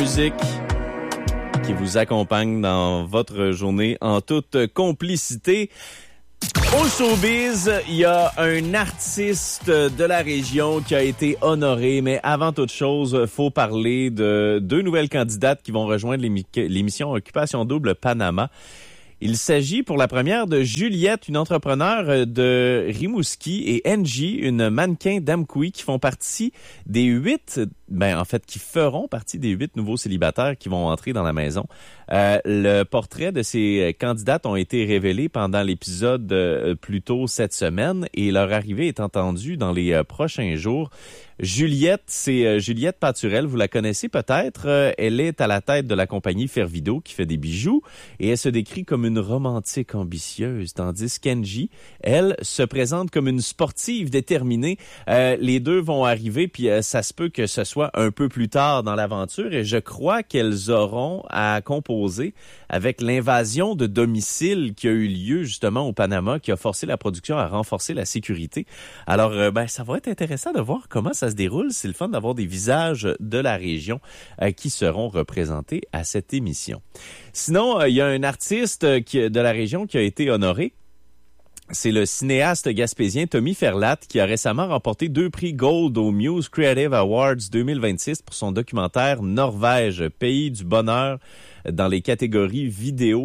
Musique qui vous accompagne dans votre journée en toute complicité. Au showbiz, il y a un artiste de la région qui a été honoré, mais avant toute chose, faut parler de deux nouvelles candidates qui vont rejoindre l'émission Occupation Double Panama. Il s'agit pour la première de Juliette, une entrepreneure de Rimouski, et Angie, une mannequin d'Amqui, qui font partie des qui feront partie des 8 nouveaux célibataires qui vont entrer dans la maison. Le portrait de ces candidates ont été révélés pendant l'épisode plus tôt cette semaine et leur arrivée est entendue dans les prochains jours. Juliette, c'est Juliette Paturel, vous la connaissez peut-être. Elle est à la tête de la compagnie Fervido qui fait des bijoux et elle se décrit comme une romantique ambitieuse, tandis qu'Angie, elle, se présente comme une sportive déterminée. Les deux vont arriver, puis ça se peut que ce soit un peu plus tard dans l'aventure et je crois qu'elles auront à composer avec l'invasion de domicile qui a eu lieu justement au Panama, qui a forcé la production à renforcer la sécurité. Alors, ça va être intéressant de voir comment ça se déroule. C'est le fun d'avoir des visages de la région qui seront représentés à cette émission. Sinon, il y a un artiste de la région qui a été honoré. C'est le cinéaste gaspésien Tommy Ferlatte qui a récemment remporté 2 prix Gold au Muse Creative Awards 2026 pour son documentaire Norvège, pays du bonheur dans les catégories vidéo,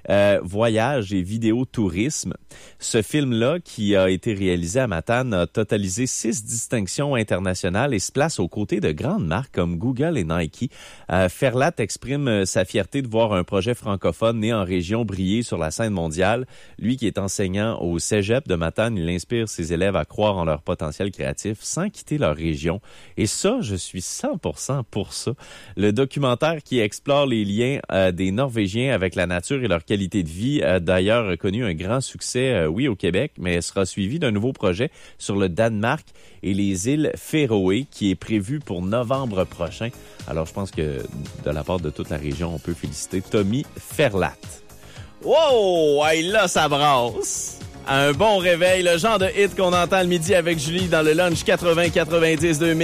voyage et vidéo tourisme. Ce film-là, qui a été réalisé à Matane, a totalisé 6 distinctions internationales et se place aux côtés de grandes marques comme Google et Nike. Ferlatte exprime sa fierté de voir un projet francophone né en région briller sur la scène mondiale. Lui qui est enseignant au Cégep de Matane, il inspire ses élèves à croire en leur potentiel créatif sans quitter leur région. Et ça, je suis 100% pour ça. Le documentaire qui explore les liens des Norvégiens avec la nature et leur qualité de vie a d'ailleurs connu un grand succès, oui, au Québec, mais sera suivi d'un nouveau projet sur le Danemark et les îles Féroé qui est prévu pour novembre prochain. Alors, je pense que de la part de toute la région, on peut féliciter Tommy Ferlatte. Wow! Hey, là, ça brasse! Un bon réveil, le genre de hit qu'on entend le midi avec Julie dans le lunch 80-90-2000.